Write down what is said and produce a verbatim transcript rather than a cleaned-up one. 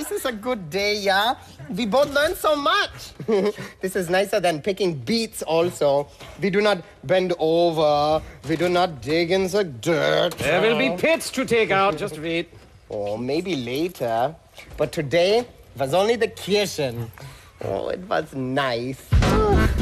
this is a good day, yeah? We both learned so much. This is nicer than picking beets also. We do not bend over. We do not dig in the dirt. There will be pits to take out. Just wait. Oh, maybe later. But today was only the Kirschen. Oh, it was nice.